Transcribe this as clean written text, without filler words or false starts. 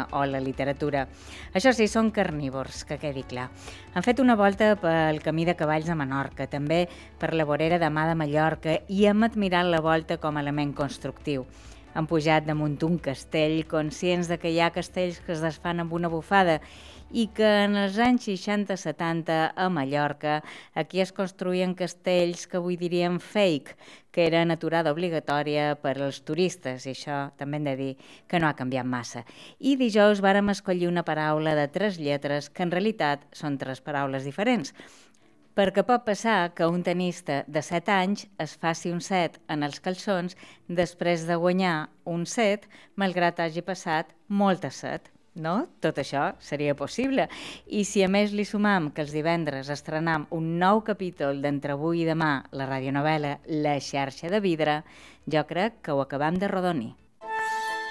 cinema o la literatura. Això sí, són carnívors, que quedi clar. Han fet una volta pel camí de cavalls a Menorca, també per la vorera de Mà de Mallorca, i hem admirat la volta com a element constructiu. Han pujat damunt un castell, conscients de que hi ha castells que es desfan amb una bufada i que en els anys 60-70 a Mallorca aquí es construïen castells que avui diríem fake, que eren aturada obligatòria per als turistes, i això també hem de dir que no ha canviat massa. I dijous vàrem escollir una paraula de 3 lletres que en realitat són 3 paraules diferents. Perquè pot passar que un tenista de 7 anys es faci un set en els calçons després de guanyar un set, malgrat hagi passat molta set. No? Tot això seria possible. I si a més li sumam que els divendres estrenam un nou capítol d'Entre avui i demà, la radionovel·la La xarxa de vidre, jo crec que ho acabam de rodonir.